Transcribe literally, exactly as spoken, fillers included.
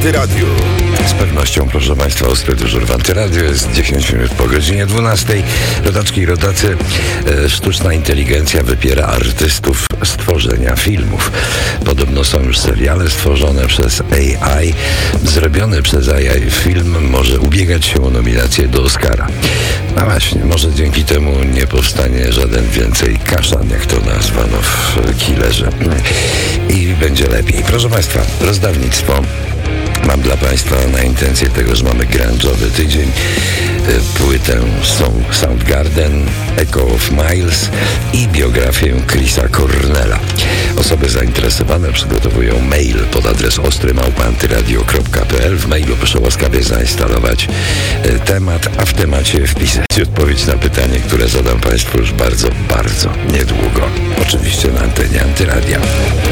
Antyradiu. Z pewnością, proszę Państwa, ostry dyżur w Antyradiu jest dziesięć minut po godzinie dwunastej. Rodaczki i rodacy, e, sztuczna inteligencja wypiera artystów z tworzenia filmów. Podobno są już seriale stworzone przez A I. Zrobiony przez A I film może ubiegać się o nominację do Oscara. No właśnie, może dzięki temu nie powstanie żaden więcej kaszan, jak to nazwano w Killerze. I będzie lepiej. Proszę Państwa, rozdawnictwo. Mam dla Państwa na intencję tego, że mamy grunge'owy tydzień, płytę Soundgarden, Echo of Miles i biografię Chrisa Cornella. Osoby zainteresowane przygotowują mail pod adres ostry małpa antyradio kropka p l. W mailu proszę łaskawie zainstalować temat, a w temacie wpisać odpowiedź na pytanie, które zadam Państwu już bardzo, bardzo niedługo. Oczywiście na antenie Antyradia.